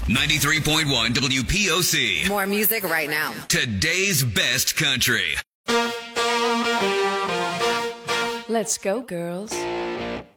93.1 WPOC. More music right now. Today's best country. Let's go, girls.